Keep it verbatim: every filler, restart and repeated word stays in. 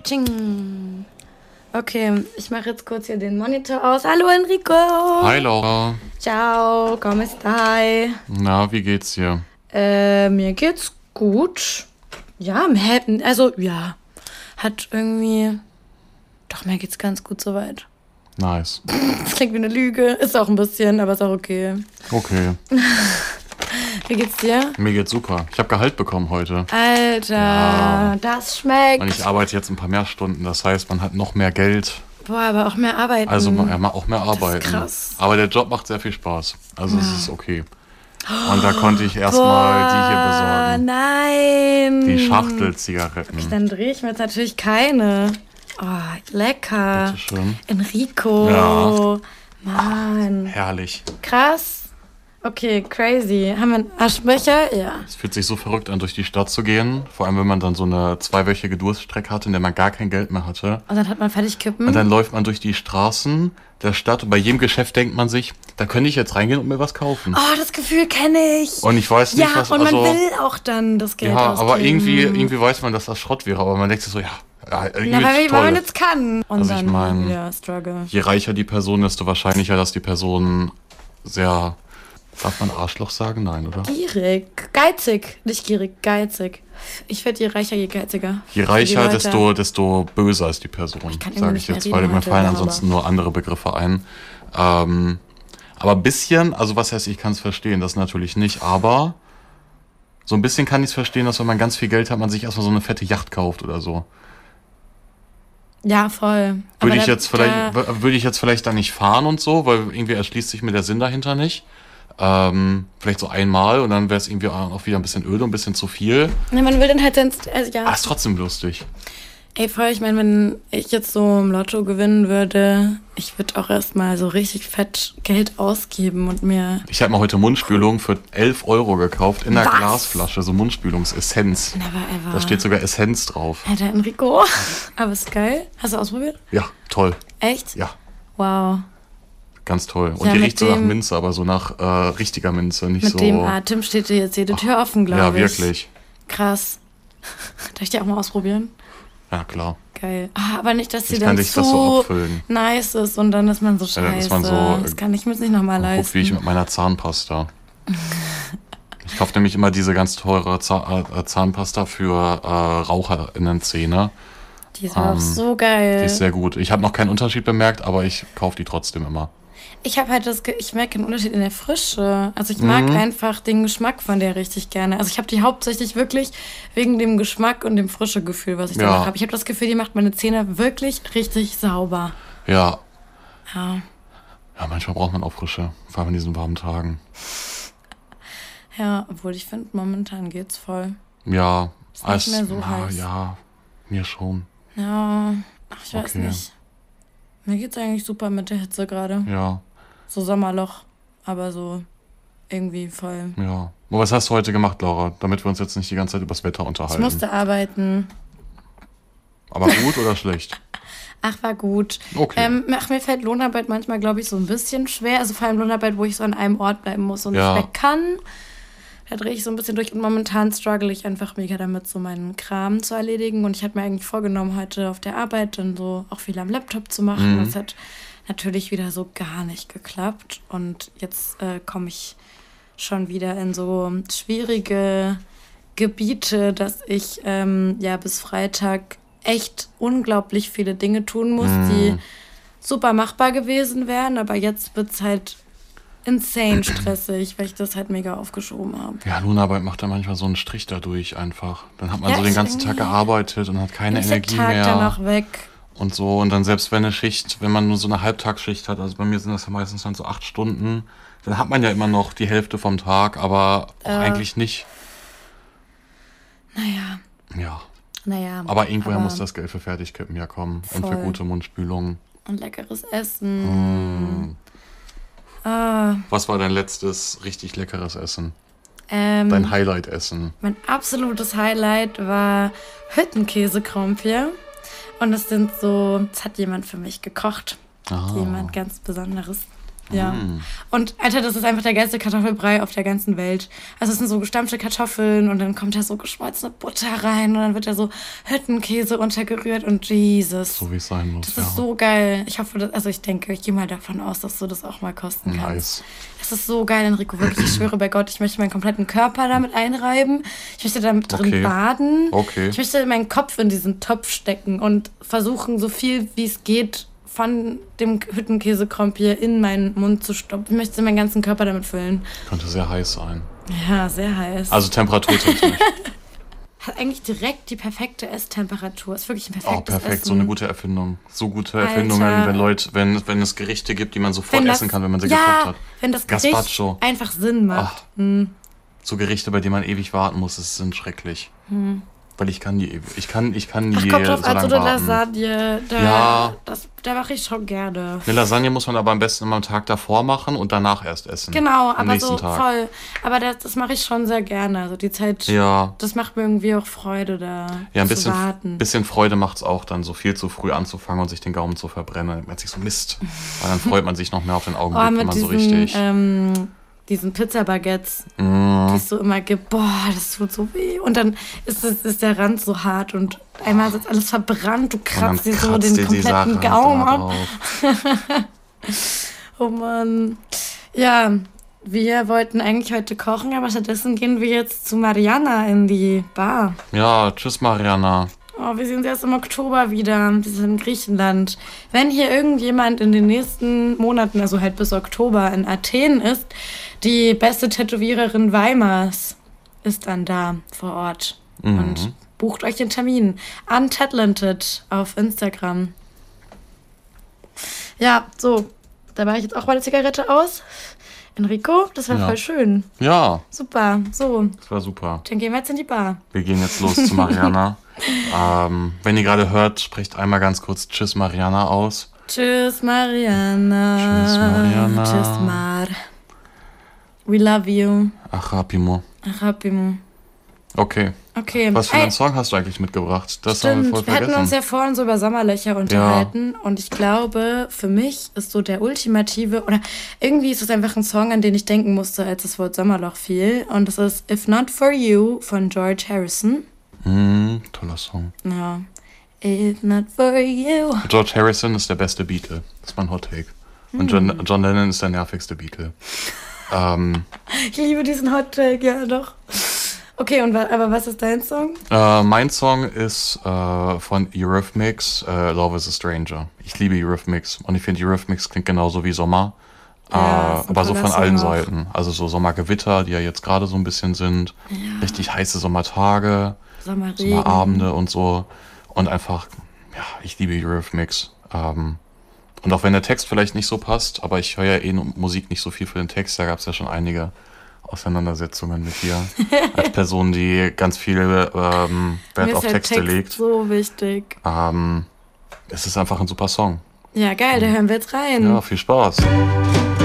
Katsching. Okay, ich mache jetzt kurz hier den Monitor aus. Hallo Enrico. Hi Laura. Ciao, come stai? Na, wie geht's dir? Äh, mir geht's gut. Ja, also ja, hat irgendwie... Doch, mir geht's ganz gut soweit. Nice. Das klingt wie eine Lüge. Ist auch ein bisschen, aber ist auch okay. Okay. Wie geht's dir? Mir geht's super. Ich habe Gehalt bekommen heute. Alter, ja. Das schmeckt. Und ich arbeite jetzt ein paar mehr Stunden. Das heißt, man hat noch mehr Geld. Boah, aber auch mehr arbeiten. Also ja, auch mehr arbeiten. Das ist krass. Aber der Job macht sehr viel Spaß. Also ja. Es ist okay. Und da konnte ich erstmal die hier besorgen. Nein. Die Schachtelzigaretten. Okay, dann drehe ich mir jetzt natürlich keine. Oh, lecker. Bitteschön. Enrico. Ja. Mann. Herrlich. Krass. Okay, crazy. Haben wir einen Aschenbecher? Ja. Es fühlt sich so verrückt an, durch die Stadt zu gehen. Vor allem, wenn man dann so eine zweiwöchige Durststrecke hatte, in der man gar kein Geld mehr hatte. Und dann hat man Fertigkippen. Und dann läuft man durch die Straßen der Stadt und bei jedem Geschäft denkt man sich, da könnte ich jetzt reingehen und mir was kaufen. Oh, das Gefühl kenne ich. Und ich weiß nicht, ja, was... und man also, will auch dann das Geld ja, ausgeben. aber irgendwie, irgendwie weiß man, dass das Schrott wäre. Aber man denkt sich so, ja, ja irgendwie Na, weil, toll. weil man jetzt kann. Und also dann ich meine, wieder Struggle. Je reicher die Person, desto wahrscheinlicher, dass die Person sehr... Darf man Arschloch sagen? Nein, oder? Gierig. Geizig. Nicht gierig, geizig. Ich werde je reicher, je geiziger. Je reicher, desto, desto böser ist die Person, sage ich jetzt, weil mir fallen ansonsten nur andere Begriffe ein. Ähm, aber ein bisschen, also was heißt, ich kann es verstehen, das natürlich nicht, aber so ein bisschen kann ich es verstehen, dass wenn man ganz viel Geld hat, man sich erstmal so eine fette Yacht kauft oder so. Ja, voll. Würde ich, jetzt vielleicht, würde ich jetzt vielleicht da nicht fahren und so, weil irgendwie erschließt sich mir der Sinn dahinter nicht. Ähm, vielleicht so einmal und dann wäre es irgendwie auch wieder ein bisschen öde und ein bisschen zu viel. Ja, man will dann halt dann, also ja. Ah, ist trotzdem lustig. Ey, voll, ich meine, wenn ich jetzt so im Lotto gewinnen würde, ich würde auch erstmal so richtig fett Geld ausgeben und mir... Ich habe mir heute Mundspülung für elf Euro gekauft in einer Was? Glasflasche, so Mundspülungsessenz. Never ever. Da steht sogar Essenz drauf. Alter, Enrico. Aber ist geil. Hast du ausprobiert? Ja, toll. Echt? Ja. Wow. Ganz toll. Und ja, die riecht so nach dem, Minze, aber so nach äh, richtiger Minze, nicht mit so... Mit dem Atem steht dir jetzt jede Tür offen, glaube ja, ich. Ja, wirklich. Krass. Darf ich die auch mal ausprobieren? Ja, klar. Geil. Ah, aber nicht, dass sie ich dann kann dich so das so abfüllen. Nice ist und dann ist man so scheiße. Ja, ist man so, das kann ich mir nicht nochmal leisten. Guck, wie ich mit meiner Zahnpasta. Ich kaufe nämlich immer diese ganz teure Zahn, äh, Zahnpasta für äh, RaucherInnen-Zähne. Die ist ähm, auch so geil. Die ist sehr gut. Ich habe noch keinen Unterschied bemerkt, aber ich kaufe die trotzdem immer. Ich habe halt das, Ge- ich merke einen Unterschied in der Frische. Also ich mag mhm. einfach den Geschmack von der richtig gerne. Also ich habe die hauptsächlich wirklich wegen dem Geschmack und dem frische Gefühl, was ich ja. danach habe. Ich habe das Gefühl, die macht meine Zähne wirklich richtig sauber. Ja. Ja. Ja, manchmal braucht man auch Frische, vor allem in diesen warmen Tagen. Ja, obwohl ich finde, momentan geht's voll. Ja. Ist nicht als, mehr so ja, heiß. Ja, mir schon. Ja, ach, ich weiß okay. nicht. Mir geht's eigentlich super mit der Hitze gerade. Ja. So Sommerloch, aber so irgendwie voll. Ja. Und was hast du heute gemacht, Laura, damit wir uns jetzt nicht die ganze Zeit über das Wetter unterhalten? Ich musste arbeiten. Aber gut oder schlecht? Ach, war gut. Okay. Ähm, ach, mir fällt Lohnarbeit manchmal, glaube ich, so ein bisschen schwer. Also vor allem Lohnarbeit, wo ich so an einem Ort bleiben muss und ja. nicht weg kann. Da drehe ich so ein bisschen durch und momentan struggle ich einfach mega damit, so meinen Kram zu erledigen. Und ich hatte mir eigentlich vorgenommen, heute auf der Arbeit dann so auch viel am Laptop zu machen. Mhm. Das hat natürlich wieder so gar nicht geklappt. Und jetzt äh, komme ich schon wieder in so schwierige Gebiete, dass ich ähm, ja bis Freitag echt unglaublich viele Dinge tun muss, mhm. die super machbar gewesen wären. Aber jetzt wird es halt insane stressig, weil ich das halt mega aufgeschoben habe. Ja, Lohnarbeit macht da manchmal so einen Strich dadurch einfach. Dann hat man ja, so den ganzen Tag gearbeitet und hat keine Energie Tag mehr. Dann auch weg. Und so, und dann selbst wenn eine Schicht, wenn man nur so eine Halbtagsschicht hat, also bei mir sind das ja meistens dann so acht Stunden, dann hat man ja immer noch die Hälfte vom Tag, aber auch äh, eigentlich nicht. Naja. Ja. Naja. Aber irgendwoher aber muss das Geld für Fertigkippen ja kommen. Voll. Und für gute Mundspülung. Und leckeres Essen. Mm. Ah. Was war dein letztes richtig leckeres Essen? Ähm, Dein Highlight-Essen? Mein absolutes Highlight war Hüttenkäse-Krompje. Und das sind so, das hat jemand für mich gekocht. Ah. Jemand ganz Besonderes. Ja. Mm. Und Alter, das ist einfach der geilste Kartoffelbrei auf der ganzen Welt. Also es sind so gestampfte Kartoffeln und dann kommt da so geschmolzene Butter rein und dann wird da so Hüttenkäse untergerührt und Jesus. So wie es sein muss, Das ist ja. so geil. Ich hoffe, dass, also ich denke, ich gehe mal davon aus, dass du das auch mal kosten kannst. Nice. Das ist so geil, Enrico, wirklich. Ich schwöre bei Gott, ich möchte meinen kompletten Körper damit einreiben. Ich möchte damit drin okay. baden. Okay. Ich möchte meinen Kopf in diesen Topf stecken und versuchen, so viel wie es geht, von dem Hüttenkäsekrompie in meinen Mund zu stopfen. Ich möchte meinen ganzen Körper damit füllen. Könnte sehr heiß sein. Ja, sehr heiß. Also temperaturtechnisch. Hat eigentlich direkt die perfekte Esstemperatur. Ist wirklich ein perfektes Oh, perfekt. Essen. So eine gute Erfindung. So gute Erfindungen, Alter. wenn Leute, wenn, wenn es Gerichte gibt, die man sofort das, essen kann, wenn man sie ja, gekocht hat. Wenn das Gericht Gazpacho. einfach Sinn macht. Oh. Hm. So Gerichte, bei denen man ewig warten muss, das sind schrecklich. Hm. Weil ich kann die, ich kann, ich kann die Ach, kommt drauf so lange an, so eine warten. Lasagne, da, ja. das, da mache ich schon gerne. Eine Lasagne muss man aber am besten immer am Tag davor machen und danach erst essen. Genau, am aber so Tag. voll. Aber das, das mache ich schon sehr gerne. Also die Zeit, ja. das macht mir irgendwie auch Freude, da ja, ein zu bisschen, warten. bisschen Freude macht es auch dann, so viel zu früh anzufangen und sich den Gaumen zu verbrennen. Man hat sich so Mist. Weil dann freut man sich noch mehr auf den Augenblick, oh, wenn man diesen, so richtig... Ähm, diesen Pizza-Baguettes, mm. die es so immer gibt. Boah, das tut so weh. Und dann ist, das, ist der Rand so hart und einmal ist alles verbrannt. Du kratzt dir so den kompletten Gaumen ab. Oh Mann. Ja, wir wollten eigentlich heute kochen, aber stattdessen gehen wir jetzt zu Mariana in die Bar. Ja, tschüss Mariana. Oh, wir sehen uns erst im Oktober wieder. Wir sind in Griechenland. Wenn hier irgendjemand in den nächsten Monaten, also halt bis Oktober, in Athen ist, die beste Tätowiererin Weimars ist dann da vor Ort. Mhm. Und bucht euch den Termin. Untalented auf Instagram. Ja, so. Da mache ich jetzt auch meine Zigarette aus. Enrico, das war ja. voll schön. Ja. Super, so. Das war super. Dann gehen wir jetzt in die Bar. Wir gehen jetzt los zu Mariana. ähm, wenn ihr gerade hört, sprecht einmal ganz kurz Tschüss Mariana aus. Tschüss Mariana. Tschüss Mariana. Tschüss Mar. We love you. Achapimo. Achapimo. Okay. Okay. Was für einen Song hast du eigentlich mitgebracht? Das Stimmt. haben wir voll wir vergessen. hatten uns ja vorhin so über Sommerlöcher unterhalten. Ja. Und ich glaube, für mich ist so der ultimative, oder irgendwie ist es einfach ein Song, an den ich denken musste, als das Wort Sommerloch fiel. Und das ist If Not For You von George Harrison. Mm, toller Song. Ja. If Not For You. George Harrison ist der beste Beatle. Das ist mein Hot Take. Und John, mm. John Lennon ist der nervigste Beatle. ähm, ich liebe diesen Hot Take, ja doch. Okay, und aber was ist dein Song? Äh, mein Song ist äh, von Eurythmics, äh, Love is a Stranger. Ich liebe Eurythmics und ich finde Eurythmics klingt genauso wie Sommer, ja, äh, aber so von allen Song Seiten. Also so Sommergewitter, die ja jetzt gerade so ein bisschen sind, ja. richtig heiße Sommertage, Sommerregen. Sommerabende und so und einfach, ja, ich liebe Eurythmics. Ähm, und auch wenn der Text vielleicht nicht so passt, aber ich höre ja eh Musik nicht so viel für den Text, da gab es ja schon einige Auseinandersetzungen mit dir als Person, die ganz viel ähm, Wert auf Texte Text legt. So wichtig. Ähm, es ist einfach ein super Song. Ja, geil, da hören wir jetzt rein. Ja, viel Spaß.